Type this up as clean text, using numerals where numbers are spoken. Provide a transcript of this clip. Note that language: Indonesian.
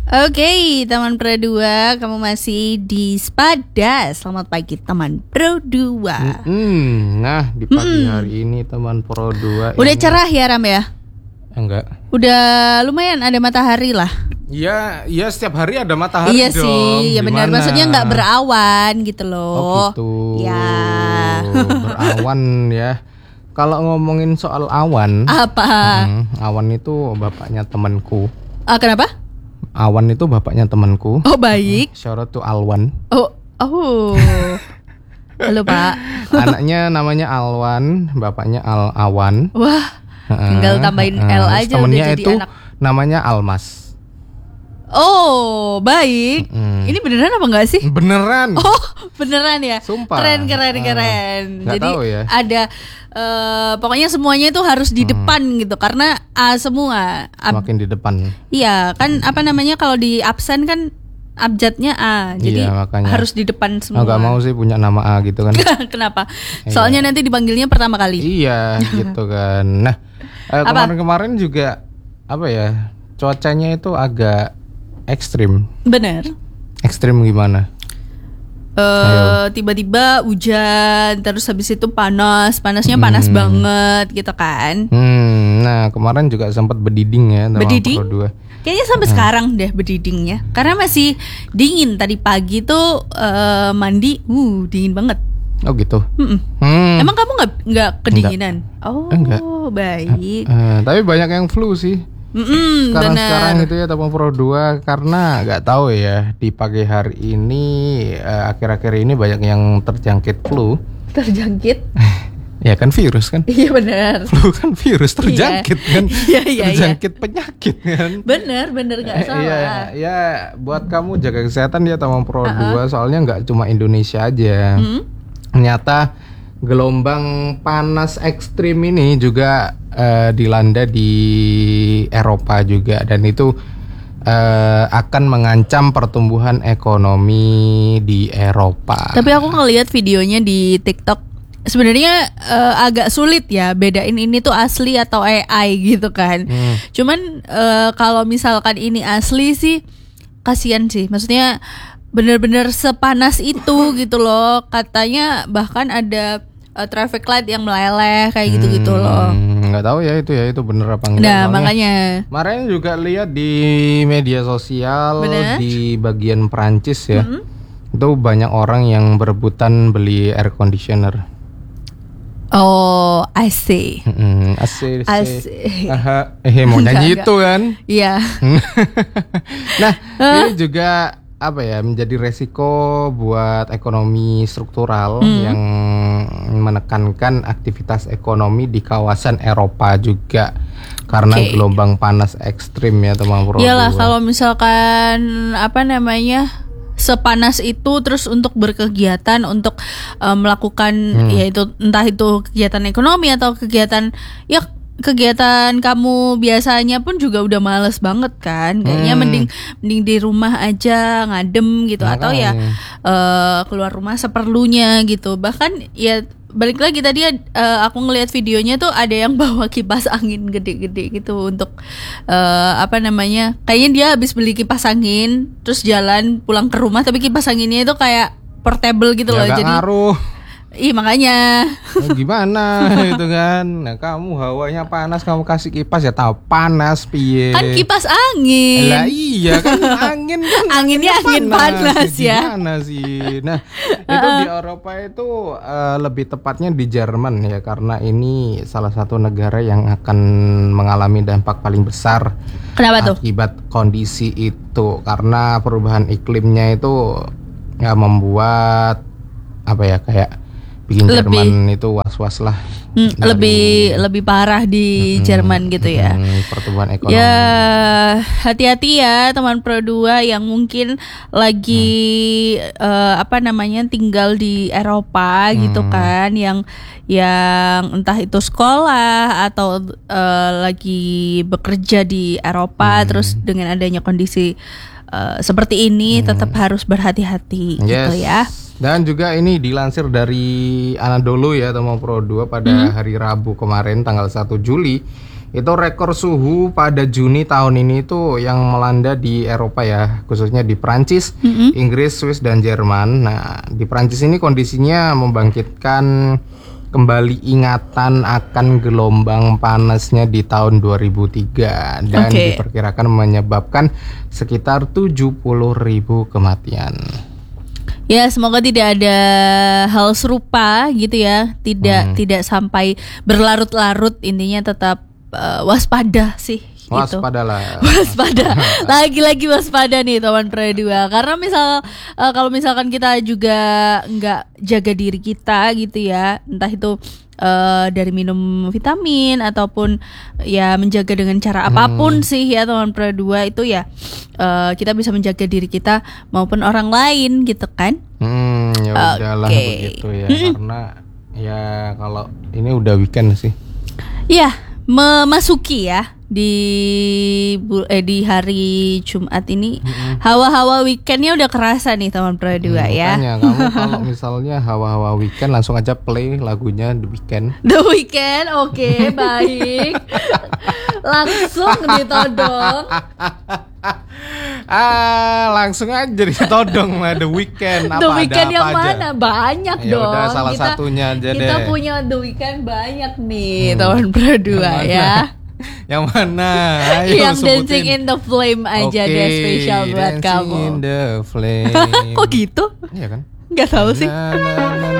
Oke, teman Pro 2, kamu masih di Spada. Selamat pagi teman Pro 2. Nah, di pagi hari ini teman Pro 2 udah cerah ya Ram ya? Enggak. Udah lumayan ada matahari lah. Iya setiap hari ada matahari iya dong. Iya sih, ya benar. Maksudnya nggak berawan gitu loh. Oh gitu. Ya. Berawan ya. Kalau ngomongin soal awan, apa? Awan itu bapaknya temanku. Kenapa? Awan itu bapaknya temanku. Oh baik. Shout out to Alwan. Oh. Halo Pak. Anaknya namanya Alwan, bapaknya Awan. Wah. Tinggal tambahin L aja udah jadi itu anak. Namanya Almas. Oh baik. Ini beneran apa enggak sih? Beneran. Oh beneran ya. Sumpah. Keren. Nggak Jadi tahu ya. ada pokoknya semuanya itu harus di depan gitu karena A semua. Semakin di depan. Iya kan apa namanya kalau di absen kan abjadnya A. Jadi makanya. harus di depan semua. Gak mau sih punya nama A gitu kan. Kenapa? Soalnya nanti dipanggilnya pertama kali. Iya gitu kan. Nah kemarin-kemarin juga apa ya, cuacanya itu agak ekstrim. Bener. Ekstrim gimana? Tiba-tiba hujan, terus habis itu panasnya panas banget gitu kan. Nah kemarin juga sempat bediding ya. Bediding? Kayaknya sampai sekarang deh bedidingnya. Karena masih dingin. Tadi pagi tuh mandi, dingin banget. Oh gitu. Emang kamu nggak kedinginan? Enggak. Oh baik. Tapi banyak yang flu sih. Sekarang itu ya teman Pro 2 karena nggak tahu ya di pagi hari ini akhir-akhir ini banyak yang terjangkit flu. Terjangkit? Ya kan virus kan? Iya benar. Flu kan virus terjangkit kan? Iya. Terjangkit penyakit kan? Bener nggak salah. Ya buat kamu jaga kesehatan ya teman Pro 2 soalnya nggak cuma Indonesia aja. Ternyata gelombang panas ekstrim ini juga dilanda di Eropa juga dan itu akan mengancam pertumbuhan ekonomi di Eropa. Tapi aku ngeliat videonya di TikTok, sebenarnya agak sulit ya bedain ini tuh asli atau AI gitu kan. Cuman kalau misalkan ini asli sih kasian sih, maksudnya bener-bener sepanas itu gitu loh. Katanya bahkan ada traffic light yang meleleh kayak gitu-gitu loh. Nggak tahu ya itu bener apa enggak. Nah makanya kemarin juga lihat di media sosial. Bener? Di bagian Perancis ya, itu banyak orang yang berebutan beli air conditioner. Oh I see. AC. Mau Enggak. nyanyi itu kan. Iya. Nah ini juga apa ya, menjadi resiko buat ekonomi struktural yang menekankan aktivitas ekonomi di kawasan Eropa juga karena gelombang panas ekstrim ya teman Pro 2. Iyalah kalau misalkan apa namanya sepanas itu terus untuk berkegiatan untuk melakukan yaitu entah itu kegiatan ekonomi atau kegiatan kamu biasanya pun juga udah males banget kan. Kayaknya mending di rumah aja ngadem gitu. Atau ya keluar rumah seperlunya gitu. Bahkan ya balik lagi tadi aku ngelihat videonya tuh ada yang bawa kipas angin gede-gede gitu untuk kayaknya dia habis beli kipas angin terus jalan pulang ke rumah tapi kipas anginnya itu kayak portable gitu loh. Jadi ngaruh. Makanya gimana itu kan. Nah kamu hawanya panas kamu kasih kipas ya tahu panas piye. Kan kipas angin. Lah iya kan angin kan. Anginnya angin panas ya. Gimana sih. Nah itu di Eropa itu lebih tepatnya di Jerman ya, karena ini salah satu negara yang akan mengalami dampak paling besar. Kenapa tuh? Akibat kondisi itu karena perubahan iklimnya itu ya membuat apa ya kayak bikin Jerman itu was-was lah. Lebih parah di Jerman gitu ya. Pertumbuhan ekonomi. Ya hati-hati ya teman Pro 2 yang mungkin lagi tinggal di Eropa gitu kan, yang entah itu sekolah atau lagi bekerja di Eropa terus dengan adanya kondisi seperti ini tetap harus berhati-hati gitu ya. Dan juga ini dilansir dari Anadolu ya teman Pro 2 pada hari Rabu kemarin tanggal 1 Juli Itu rekor suhu pada Juni tahun ini itu yang melanda di Eropa ya, khususnya di Prancis, Inggris, Swiss dan Jerman. Nah, di Prancis ini kondisinya membangkitkan kembali ingatan akan gelombang panasnya di tahun 2003 dan diperkirakan menyebabkan sekitar 70.000 kematian. Ya, semoga tidak ada hal serupa gitu ya. Tidak sampai berlarut-larut, intinya tetap waspada sih. Waspadalah. Waspada. Lagi-lagi waspada nih teman Produa. Karena kalau misalkan kita juga nggak jaga diri kita gitu ya, entah itu dari minum vitamin ataupun ya menjaga dengan cara apapun sih ya teman Produa, itu ya kita bisa menjaga diri kita maupun orang lain gitu kan. Ya udahlah begitu ya. Karena ya kalau ini udah weekend sih. Ya, memasuki ya di hari Jumat ini hawa-hawa weekendnya udah kerasa nih teman Produa ya. Makanya kamu kalau misalnya hawa-hawa weekend langsung aja play lagunya The Weeknd. The Weeknd, oke, baik. Langsung ditodong. Langsung aja ditodong lah The Weeknd. The Weeknd yang mana? Banyak ya dong. Udah salah satunya aja deh. Kita punya The Weeknd banyak nih teman Produa ya. Yang mana? Ayo yang sebutin. Dancing in the Flame aja deh, spesial buat kamu. Dancing in the Flame. Kok gitu? Iya kan? Nggak tahu sih.